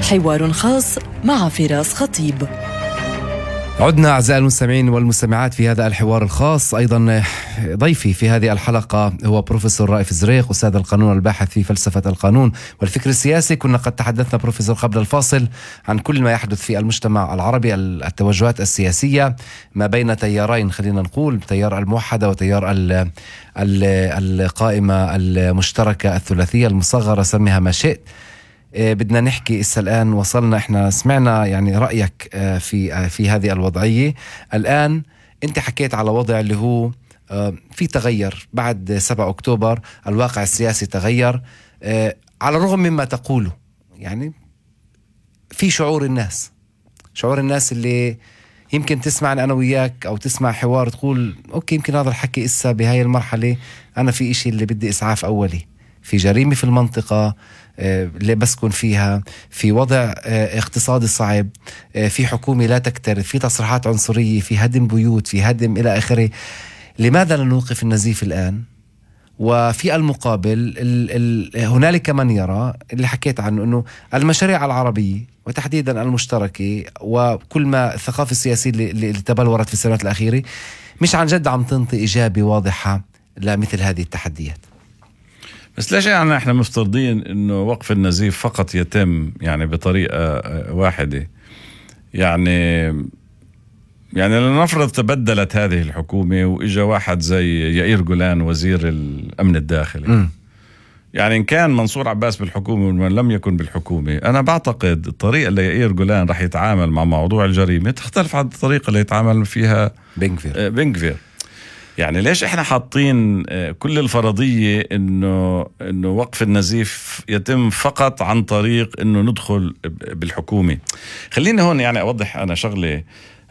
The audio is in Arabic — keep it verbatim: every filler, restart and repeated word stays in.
حوار خاص مع فراس خطيب. عدنا أعزائي المستمعين والمستمعات في هذا الحوار الخاص. أيضا ضيفي في هذه الحلقة هو بروفيسور رائف زريق، أستاذ القانون والباحث في فلسفة القانون والفكر السياسي. كنا قد تحدثنا بروفيسور قبل الفاصل عن كل ما يحدث في المجتمع العربي، التوجهات السياسية ما بين تيارين، خلينا نقول تيار الموحدة وتيار ال القائمة المشتركة الثلاثية المصغرة، سميها ما شئت. بدنا نحكي إسا الآن وصلنا، إحنا سمعنا يعني رأيك في في هذه الوضعية. الآن أنت حكيت على وضع اللي هو في تغير بعد سبعة أكتوبر، الواقع السياسي تغير على الرغم مما تقوله. يعني في شعور الناس شعور الناس اللي يمكن تسمعنا أنا وياك أو تسمع حوار تقول أوكي يمكن هذا الحكي إسا بهاي المرحلة أنا في إشي اللي بدي إسعاف أولي، في جريمة في المنطقة اللي بسكن فيها، في وضع اقتصادي صعب، في حكومة لا تكترث، في تصريحات عنصرية، في هدم بيوت، في هدم إلى آخره. لماذا لا نوقف النزيف الآن؟ وفي المقابل ال ال هنالك من يرى اللي حكيت عنه أنه المشاريع العربية وتحديدا المشتركة وكل ما الثقافة السياسية اللي, اللي تبلورت في السنوات الأخيرة مش عن جد عم تنطي إجابة واضحة لمثل هذه التحديات. بس ليش يعني احنا مفترضين انه وقف النزيف فقط يتم يعني بطريقة واحدة؟ يعني يعني لنفرض تبدلت هذه الحكومة وإجا واحد زي يائير جولان وزير الأمن الداخلي م. يعني إن كان منصور عباس بالحكومة ومن لم يكن بالحكومة، أنا بعتقد الطريقة اللي يائير جولان رح يتعامل مع موضوع الجريمة تختلف عن الطريقة اللي يتعامل فيها بنغفير. بنغفير يعني ليش احنا حاطين كل الفرضية انه انه وقف النزيف يتم فقط عن طريق انه ندخل بالحكومة؟ خليني هون يعني اوضح انا شغلة.